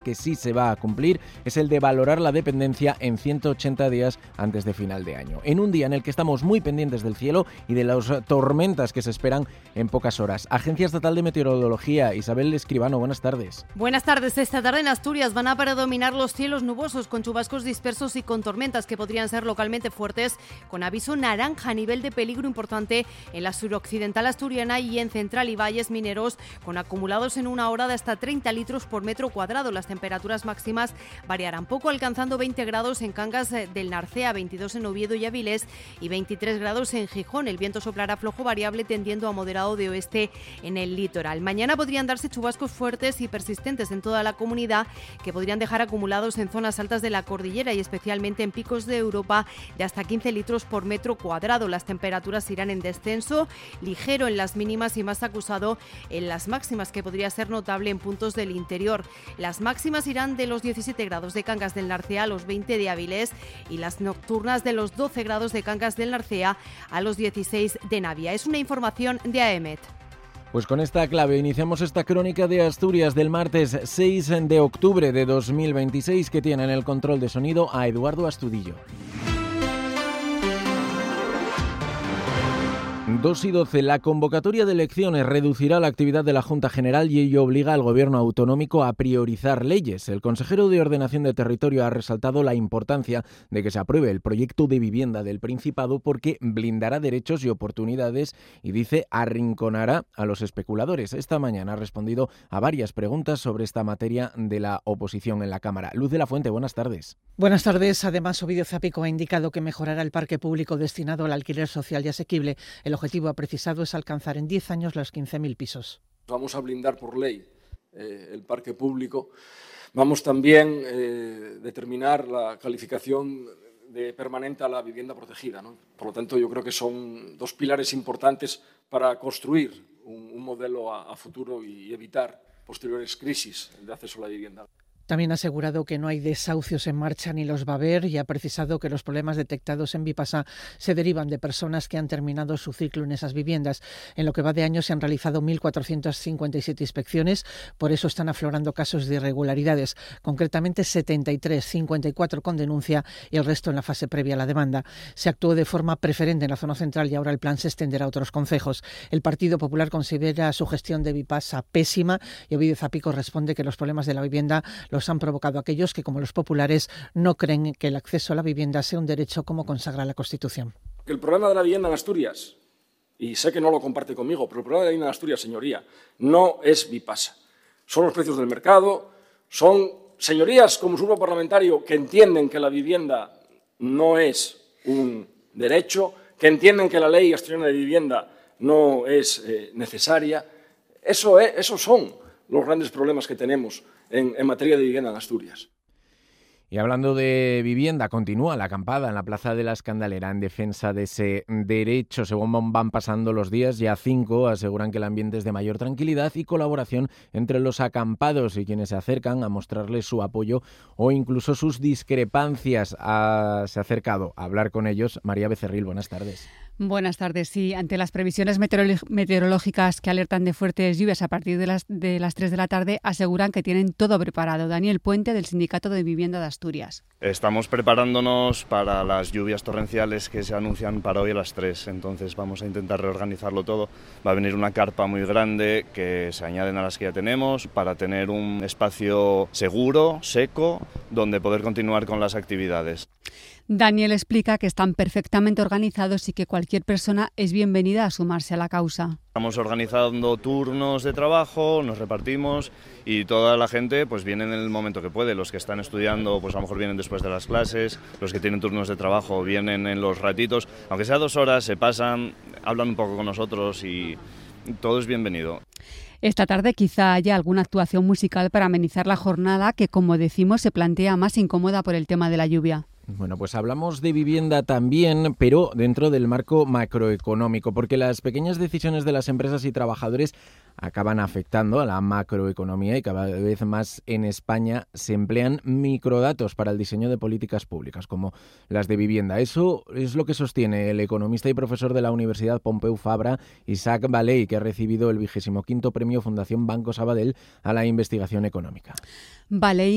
que sí se va a cumplir es el de valorar la dependencia en 180 días antes de final de año. En un día en el que estamos muy pendientes del cielo y de las tormentas que se esperan en pocas horas. Agencia Estatal de Meteorología, Isabel Escribano, buenas tardes. Buenas tardes. Esta tarde en Asturias van a predominar los cielos nubosos con chubascos dispersos y con tormentas que podrían ser localmente fuertes, con aviso naranja a nivel de peligro importante en la suroccidental asturiana y en central y valles mineros, con acumulados en una hora de hasta 30 litros por metro cuadrado. Las temperaturas máximas variarán poco, alcanzando 20 grados en Cangas del Narcea, 22 en Oviedo y Avilés y 23 grados en Gijón. El viento soplará flojo variable tendiendo a moderado de oeste en el litoral. Mañana podrían darse chubascos fuertes y persistentes en toda la comunidad que podrían dejar acumulados en zonas altas de la cordillera y especialmente en picos de Europa de hasta 15 litros por metro cuadrado. Las temperaturas irán en descenso, ligero en las mínimas y más acusado en las máximas, que podría ser notable en puntos del interior. Las máximas irán de los 17 grados de Cangas del Narcea a los 20 de Avilés y las nocturnas de los 12 grados de Cangas del Narcea a los 16 de Navia. Es una información de AEMET. Pues con esta clave iniciamos esta crónica de Asturias del martes 6 de octubre de 2026, que tiene en el control de sonido a Eduardo Astudillo. 2:12. La convocatoria de elecciones reducirá la actividad de la Junta General y ello obliga al Gobierno autonómico a priorizar leyes. El consejero de Ordenación de Territorio ha resaltado la importancia de que se apruebe el proyecto de vivienda del Principado porque blindará derechos y oportunidades y, dice, arrinconará a los especuladores. Esta mañana ha respondido a varias preguntas sobre esta materia de la oposición en la Cámara. Luz de la Fuente, buenas tardes. Buenas tardes. Además, Ovidio Zapico ha indicado que mejorará el parque público destinado al alquiler social y asequible. El objetivo, ha precisado, es alcanzar en 10 años los 15.000 pisos. Vamos a blindar por ley el parque público. Vamos también a determinar la calificación de permanente a la vivienda protegida, ¿no? Por lo tanto, yo creo que son dos pilares importantes para construir un modelo a futuro y evitar posteriores crisis de acceso a la vivienda. También ha asegurado que no hay desahucios en marcha ni los va a haber y ha precisado que los problemas detectados en Vipasa se derivan de personas que han terminado su ciclo en esas viviendas. En lo que va de año se han realizado 1.457 inspecciones, por eso están aflorando casos de irregularidades, concretamente 73, 54 con denuncia y el resto en la fase previa a la demanda. Se actuó de forma preferente en la zona central y ahora el plan se extenderá a otros concejos. El Partido Popular considera su gestión de Vipasa pésima y Ovidio Zapico responde que los problemas de la vivienda los han provocado aquellos que, como los populares, no creen que el acceso a la vivienda sea un derecho como consagra la Constitución. El problema de la vivienda en Asturias, y sé que no lo comparte conmigo, pero el problema de la vivienda en Asturias, señoría, no es Vipasa. Son los precios del mercado, son señorías como su grupo parlamentario que entienden que la vivienda no es un derecho, que entienden que la ley asturiana de vivienda no es necesaria. Esos son los grandes problemas que tenemos en materia de vivienda en Asturias. Y hablando de vivienda, continúa la acampada en la Plaza de la Escandalera en defensa de ese derecho. Según van pasando los días, ya 5 aseguran que el ambiente es de mayor tranquilidad y colaboración entre los acampados y quienes se acercan a mostrarles su apoyo o incluso sus discrepancias. Se ha acercado a hablar con ellos María Becerril. Buenas tardes. Buenas tardes. Sí, ante las previsiones meteorológicas que alertan de fuertes lluvias a partir de las 3 de la tarde, aseguran que tienen todo preparado. Daniel Puente, del Sindicato de Vivienda de Asturias. Estamos preparándonos para las lluvias torrenciales que se anuncian para hoy a las 3, entonces vamos a intentar reorganizarlo todo. Va a venir una carpa muy grande que se añaden a las que ya tenemos para tener un espacio seguro, seco, donde poder continuar con las actividades. Daniel explica que están perfectamente organizados y que cualquier persona es bienvenida a sumarse a la causa. Estamos organizando turnos de trabajo, nos repartimos y toda la gente pues viene en el momento que puede. Los que están estudiando pues a lo mejor vienen después de las clases, los que tienen turnos de trabajo vienen en los ratitos. Aunque sea 2 horas, se pasan, hablan un poco con nosotros y todo es bienvenido. Esta tarde quizá haya alguna actuación musical para amenizar la jornada que, como decimos, se plantea más incómoda por el tema de la lluvia. Bueno, pues hablamos de vivienda también, pero dentro del marco macroeconómico, porque las pequeñas decisiones de las empresas y trabajadores acaban afectando a la macroeconomía y cada vez más en España se emplean microdatos para el diseño de políticas públicas, como las de vivienda. Eso es lo que sostiene el economista y profesor de la Universidad Pompeu Fabra, Isaac Valey, que ha recibido el 25º premio Fundación Banco Sabadell a la investigación económica. Valey